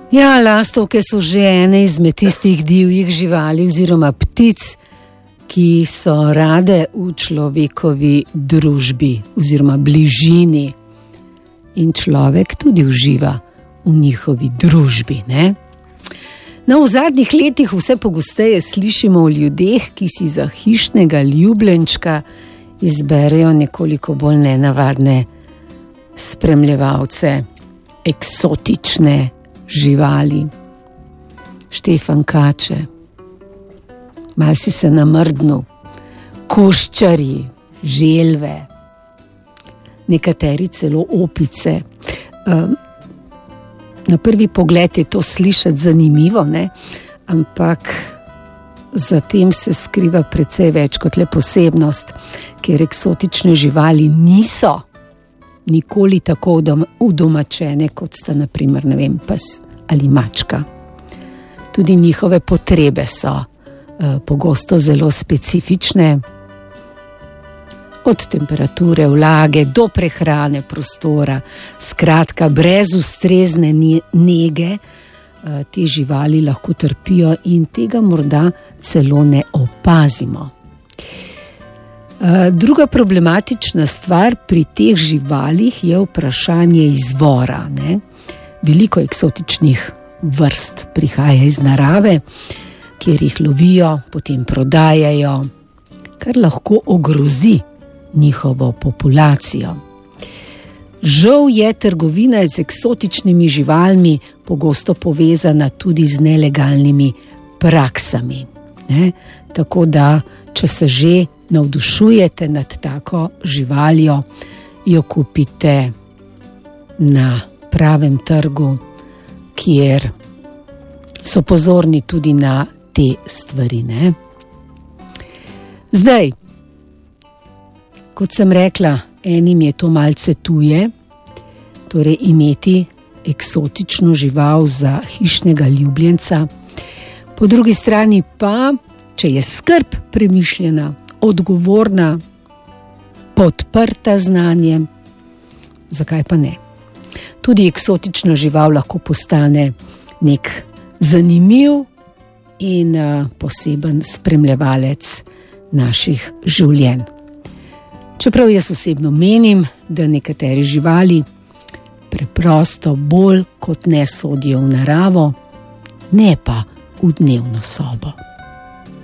Ja, lastovke so že ene izmed tistih divjih živali oziroma ptic, ki so rade v človekovi družbi oziroma bližini. In človek tudi uživa v njihovi družbi, ne? No, v zadnjih letih vse pogosteje slišimo o ljudeh, ki si za hišnega ljubljenčka izberejo nekoliko bolj nenavadne spremljevalce, eksotične živali. Štefan Kače, mal si se namrdnil, kuščarji, želve, nekateri celo opice. Na prvi pogled je to slišati zanimivo, ne? Ampak za tem se skriva precej več kot le posebnost, ker eksotične živali niso nikoli tako udomačene, kot sta na primer, ne vem, pes ali mačka. Tudi njihove potrebe so pogosto zelo specifične, od temperature, vlage do prehrane, prostora, skratka, brez ustrezne nege te živali lahko trpijo in tega morda celo ne opazimo. Druga problematična stvar pri teh živalih je vprašanje izvora, ne? Veliko eksotičnih vrst prihaja iz narave, kjer jih lovijo, potem prodajajo, kar lahko ogrozi njihovo populacijo. Žal je trgovina z eksotičnimi živalmi pogosto povezana tudi z nelegalnimi praksami, ne? Tako da, če se že navdušujete nad tako živaljo, jo kupite na pravem trgu, kjer so pozorni tudi na te stvari, ne? Zdaj, kot sem rekla, enim je to malce tuje, torej imeti eksotično žival za hišnega ljubljenca. Po drugi strani pa, če je skrb premišljena, odgovorna, podprta znanjem, zakaj pa ne? Tudi eksotična žival lahko postane nek zanimiv in poseben spremljevalec naših življenj. Čeprav jaz osebno menim, da nekatere živali preprosto bolj kot ne sodijo v naravo, ne pa v dnevno sobo.